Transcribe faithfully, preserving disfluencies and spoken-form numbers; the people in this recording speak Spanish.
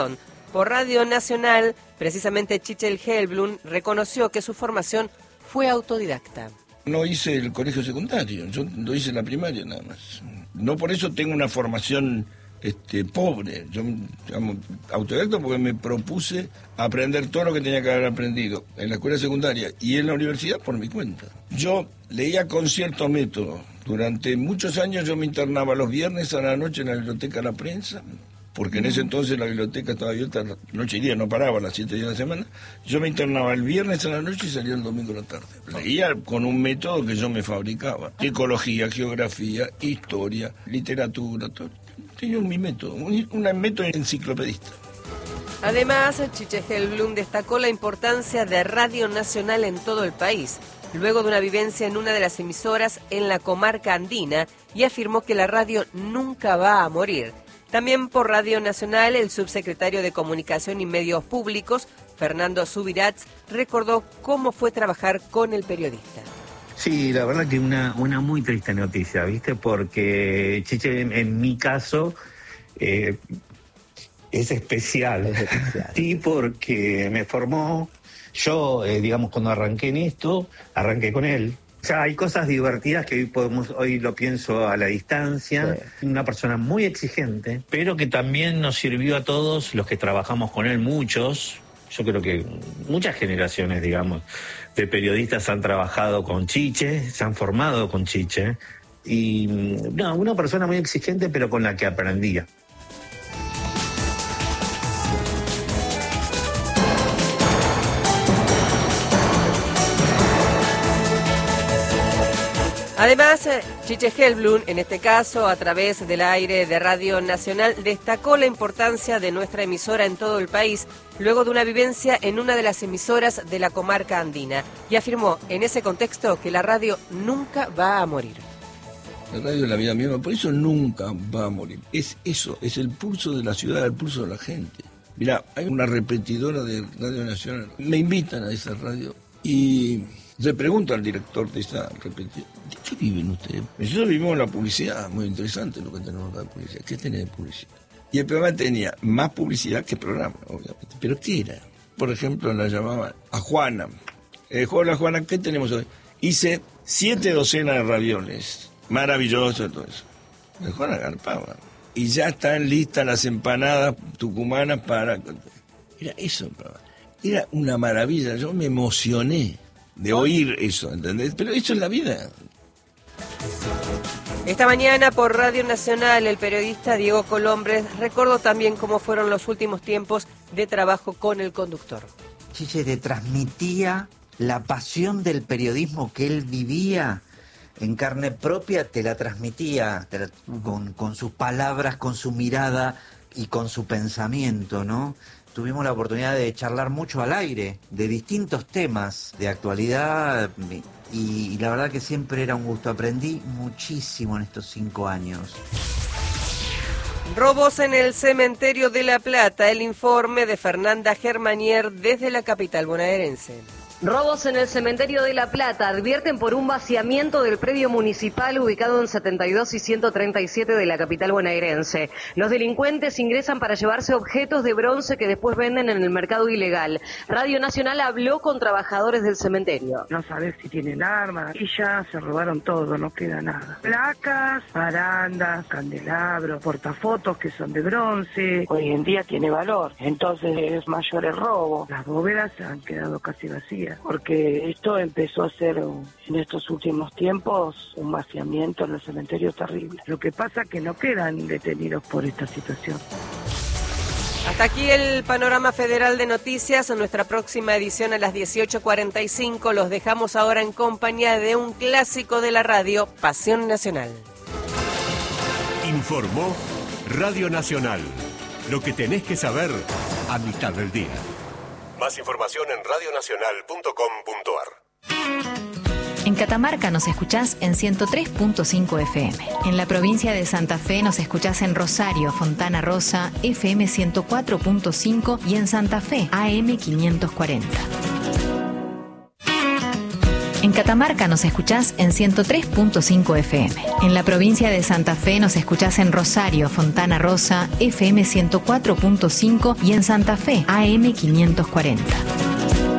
Por Radio Nacional, precisamente Chichel Helblum reconoció que su formación fue autodidacta. No hice el colegio secundario, yo lo hice la primaria nada más. No por eso tengo una formación este, pobre. Yo digamos, autodidacta porque me propuse aprender todo lo que tenía que haber aprendido en la escuela secundaria y en la universidad por mi cuenta. Yo leía con cierto método. Durante muchos años yo me internaba los viernes a la noche en la biblioteca La Prensa, porque en ese entonces la biblioteca estaba abierta noche y día, no paraba las siete días de la semana. Yo me internaba el viernes a la noche y salía el domingo a la tarde. Leía con un método que yo me fabricaba. Ecología, geografía, historia, literatura, todo. Tenía un mi método, un, un método enciclopedista. Además, Chichel Helblum destacó la importancia de Radio Nacional en todo el país, luego de una vivencia en una de las emisoras en la comarca andina, y afirmó que la radio nunca va a morir. También por Radio Nacional, el subsecretario de Comunicación y Medios Públicos, Fernando Subirats, recordó cómo fue trabajar con el periodista. Sí, la verdad que una, una muy triste noticia, ¿viste? Porque Chiche, en, en mi caso, eh, es especial. Es especial. Sí, porque me formó. Yo, eh, digamos, cuando arranqué en esto, arranqué con él. O sea, hay cosas divertidas que hoy podemos, hoy lo pienso a la distancia. Sí. Una persona muy exigente, pero que también nos sirvió a todos los que trabajamos con él, muchos. Yo creo que muchas generaciones, digamos, de periodistas han trabajado con Chiche, se han formado con Chiche. Y no, una persona muy exigente, pero con la que aprendía. Además, Chichel Helblum, en este caso, a través del aire de Radio Nacional, destacó la importancia de nuestra emisora en todo el país, luego de una vivencia en una de las emisoras de la comarca andina, y afirmó en ese contexto que la radio nunca va a morir. La radio es la vida misma, por eso nunca va a morir. Es eso, es el pulso de la ciudad, el pulso de la gente. Mirá, hay una repetidora de Radio Nacional, me invitan a esa radio y le pregunto al director de esa repetidora, ¿de qué viven ustedes? Nosotros vivimos la publicidad, muy interesante lo que tenemos acá de publicidad. ¿Qué tenés de publicidad? Y el programa tenía más publicidad que programa, obviamente. ¿Pero qué era? Por ejemplo, la llamaban a Juana. Eh, Hola Juana, ¿qué tenemos hoy? Hice siete docenas de ravioles. Maravilloso todo eso. La Juana garpaba. Y ya están listas las empanadas tucumanas para... Era eso el programa. Era una maravilla. Yo me emocioné de oír eso, ¿entendés? Pero eso es la vida. Esta mañana por Radio Nacional, el periodista Diego Colombres recordó también cómo fueron los últimos tiempos de trabajo con el conductor. Chiche te transmitía la pasión del periodismo que él vivía en carne propia, te la transmitía te la, con, con sus palabras, con su mirada y con su pensamiento, ¿no? Tuvimos la oportunidad de charlar mucho al aire de distintos temas de actualidad y, y la verdad que siempre era un gusto. Aprendí muchísimo en estos cinco años. Robos en el cementerio de La Plata, el informe de Fernanda Germanier desde la capital bonaerense. Robos en el cementerio de La Plata advierten por un vaciamiento del predio municipal ubicado en setenta y dos y ciento treinta y siete de la capital bonaerense. Los delincuentes ingresan para llevarse objetos de bronce que después venden en el mercado ilegal. Radio Nacional habló con trabajadores del cementerio. No sabes si tienen armas y ya se robaron todo, no queda nada. Placas, barandas, candelabros, portafotos que son de bronce. Hoy en día tiene valor, entonces es mayor el robo. Las bóvedas se han quedado casi vacías, porque esto empezó a ser en estos últimos tiempos un vaciamiento en el cementerio terrible. Lo que pasa es que no quedan detenidos por esta situación. Hasta aquí el panorama federal de noticias. En nuestra próxima edición a las dieciocho cuarenta y cinco los dejamos ahora en compañía de un clásico de la radio, Pasión Nacional. Informó Radio Nacional. Lo que tenés que saber a mitad del día. Más información en radio nacional punto com punto a r. En Catamarca nos escuchás en ciento tres punto cinco F M. En la provincia de Santa Fe nos escuchás en Rosario, Fontana Rosa, F M ciento cuatro punto cinco y en Santa Fe, A M quinientos cuarenta. En Catamarca nos escuchás en ciento tres punto cinco F M. En la provincia de Santa Fe nos escuchás en Rosario, Fontana Rosa, F M ciento cuatro punto cinco y en Santa Fe, A M quinientos cuarenta.